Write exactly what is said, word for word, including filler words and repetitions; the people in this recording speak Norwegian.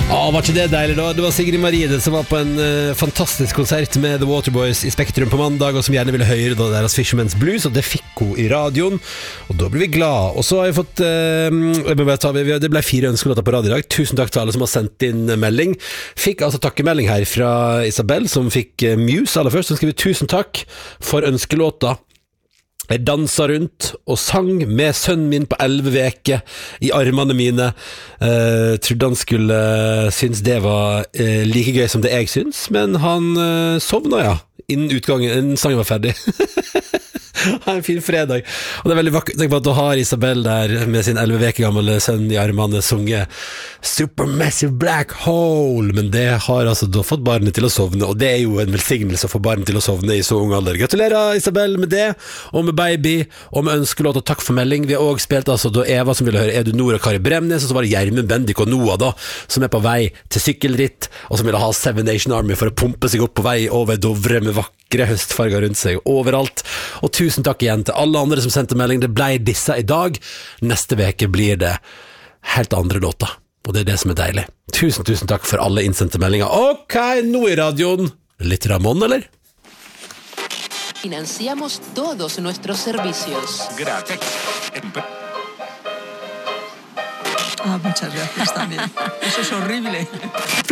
Å, var ikke det deilig da? Det var Sigrid Marie det som var på en uh, fantastisk konsert med The Waterboys i Spektrum på mandag, og som gjerne ville høre da deres Fisherman's Blues, og det fikk hun i radioen, og da ble vi glad. Og så har jeg fått uh, det ble fire ønskelåter på radio i dag. Tusen takk til alle som har sendt inn melding. Fikk altså takkemelding her fra Isabel, som fikk uh, Muse aller først, som skriver tusen takk for ønskelåta. Jeg dansa rundt og sang med sønnen min på elleve veker i armene mine. Uh, trodde han skulle uh, synes det var uh, like gøy som det jeg synes, men han uh, sovna, ja, innen utgangen, innen sangen var ferdig. Ha en fin fredag. Og det er veldig vakkert. Tenk på at du har Isabel der med sin elleve veker gamle sønn i armene sunget Supermassive Black Hole, men det har altså da fått barnet til å sovne, og det er jo en velsignelse å få barnet til å sovne i så ung alder. Gratulerer Isabel med det, og med baby, og med ønskelåt, og takk for melding. Vi har også spilt altså da Eva som ville høre Er du Nora Kari Bremnes, og så var det Gjermund Bendik og Noah da, som er på vei til sykkelritt, og som ville ha Seven Nation Army for å pumpe seg opp på vei over Dovre med vakre høstfarger rundt seg overalt. Og tusen takk igjen til alle andre som sendte melding. Det ble disse i dag. Neste veke blir det helt andre låter, og det er det som er deilig. Tusen, tusen takk for alle innsendte meldinger. Ok, nå i radioen litt Ramon, eller? Financiamos todos nuestros servicios. Gracias. Ah, muchas gracias también. Eso es horrible.